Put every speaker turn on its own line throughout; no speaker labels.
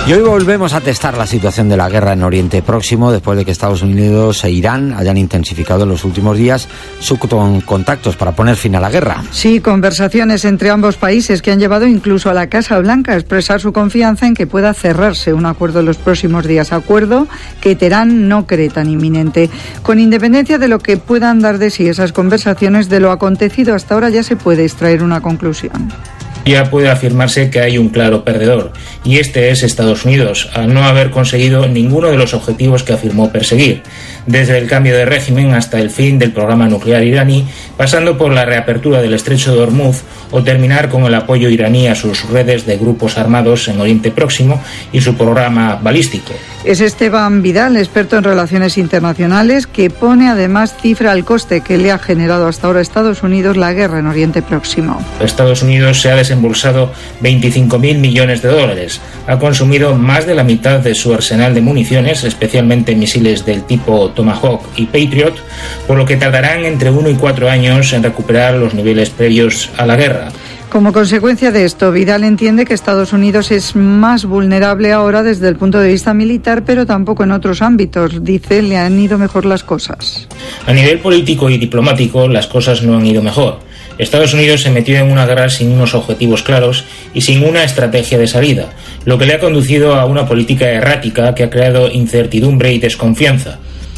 Y hoy volvemos a testar la situación de la guerra en Oriente Próximo después de que Estados Unidos e Irán hayan intensificado en los últimos días sus contactos para poner fin a la guerra.
Sí, conversaciones entre ambos países que han llevado incluso a la Casa Blanca a expresar su confianza en que pueda cerrarse un acuerdo en los próximos días. Acuerdo que Teherán no cree tan inminente. Con independencia de lo que puedan dar de sí esas conversaciones, de lo acontecido hasta ahora ya se puede extraer una conclusión.
Ya puede afirmarse que hay un claro perdedor, y este es Estados Unidos, al no haber conseguido ninguno de los objetivos que afirmó perseguir, desde el cambio de régimen hasta el fin del programa nuclear iraní, pasando por la reapertura del estrecho de Hormuz o terminar con el apoyo iraní a sus redes de grupos armados en Oriente Próximo y su programa balístico.
Es Esteban Vidal, experto en relaciones internacionales, que pone además cifra al coste que le ha generado hasta ahora a Estados Unidos la guerra en Oriente Próximo.
Estados Unidos se ha desembolsado 25.000 millones de dólares. Ha consumido más de la mitad de su arsenal de municiones, especialmente misiles del tipo Tomahawk y Patriot, por lo que tardarán entre 1 y 4 años en recuperar los niveles previos a la guerra.
Como consecuencia de esto, Vidal entiende que Estados Unidos es más vulnerable ahora desde el punto de vista militar, pero tampoco en otros ámbitos. Dice, le han ido mejor las cosas.
A nivel político y diplomático, las cosas no han ido mejor. Estados Unidos se metió en una guerra sin unos objetivos claros y sin una estrategia de salida, lo que le ha conducido a una política errática que ha creado incertidumbre y desconfianza.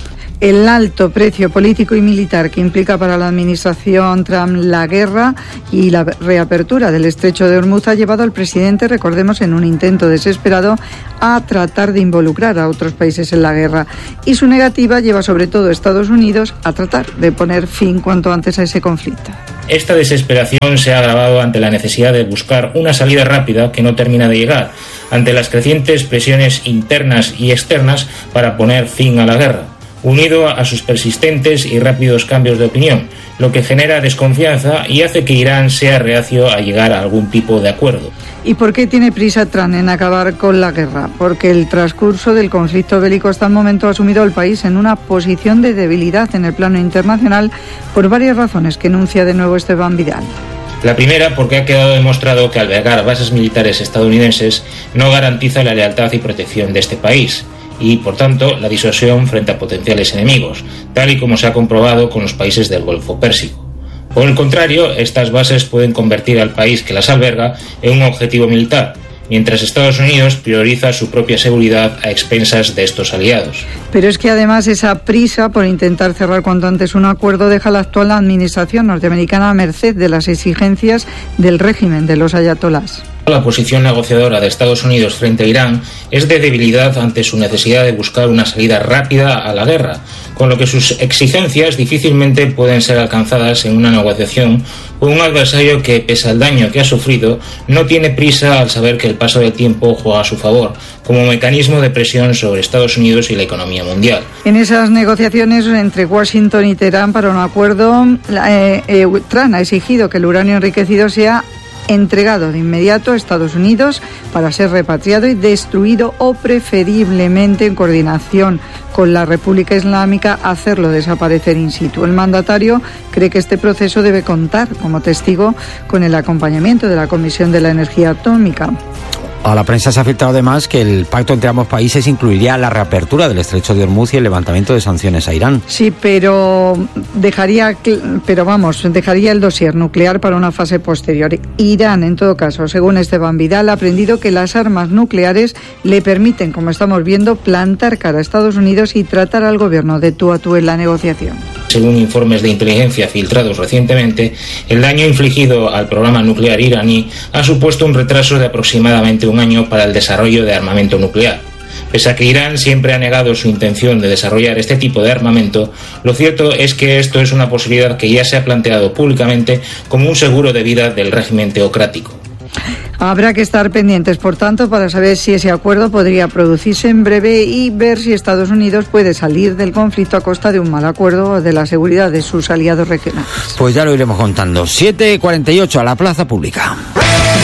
El alto precio político y militar que implica para la administración Trump la guerra y la reapertura del estrecho de Hormuz ha llevado al presidente, recordemos, en un intento desesperado a tratar de involucrar a otros países en la guerra. Y su negativa lleva sobre todo a Estados Unidos a tratar de poner fin cuanto antes a ese conflicto.
Esta desesperación se ha agravado ante la necesidad de buscar una salida rápida que no termina de llegar, ante las crecientes presiones internas y externas para poner fin a la guerra, unido a sus persistentes y rápidos cambios de opinión, lo que genera desconfianza y hace que Irán sea reacio a llegar a algún tipo de acuerdo.
¿Y por qué tiene prisa Trump en acabar con la guerra? Porque el transcurso del conflicto bélico hasta el momento ha sumido al país en una posición de debilidad en el plano internacional por varias razones que enuncia de nuevo Esteban Vidal.
La primera, porque ha quedado demostrado que albergar bases militares estadounidenses no garantiza la lealtad y protección de este país y, por tanto, la disuasión frente a potenciales enemigos, tal y como se ha comprobado con los países del Golfo Pérsico. Por el contrario, estas bases pueden convertir al país que las alberga en un objetivo militar, mientras Estados Unidos prioriza su propia seguridad a expensas de estos aliados.
Pero es que además esa prisa por intentar cerrar cuanto antes un acuerdo deja a la actual administración norteamericana a merced de las exigencias del régimen de los ayatolás.
La posición negociadora de Estados Unidos frente a Irán es de debilidad ante su necesidad de buscar una salida rápida a la guerra, con lo que sus exigencias difícilmente pueden ser alcanzadas en una negociación con un adversario que, pese al daño que ha sufrido, no tiene prisa al saber que el paso del tiempo juega a su favor, como mecanismo de presión sobre Estados Unidos y la economía mundial.
En esas negociaciones entre Washington y Teherán para un acuerdo, Trump ha exigido que el uranio enriquecido sea entregado de inmediato a Estados Unidos para ser repatriado y destruido o preferiblemente en coordinación con la República Islámica hacerlo desaparecer in situ. El mandatario cree que este proceso debe contar como testigo con el acompañamiento de la Comisión de la Energía Atómica.
A la prensa se ha filtrado además que el pacto entre ambos países incluiría la reapertura del estrecho de Hormuz y el levantamiento de sanciones a Irán.
Sí, pero dejaría el dossier nuclear para una fase posterior. Irán, en todo caso, según Esteban Vidal, ha aprendido que las armas nucleares le permiten, como estamos viendo, plantar cara a Estados Unidos y tratar al gobierno de tú a tú en la negociación.
Según informes de inteligencia filtrados recientemente, el daño infligido al programa nuclear iraní ha supuesto un retraso de aproximadamente un año para el desarrollo de armamento nuclear. Pese a que Irán siempre ha negado su intención de desarrollar este tipo de armamento, lo cierto es que esto es una posibilidad que ya se ha planteado públicamente como un seguro de vida del régimen teocrático.
Habrá que estar pendientes, por tanto, para saber si ese acuerdo podría producirse en breve y ver si Estados Unidos puede salir del conflicto a costa de un mal acuerdo o de la seguridad de sus aliados regionales.
Pues ya lo iremos contando. 7:48 a la plaza pública.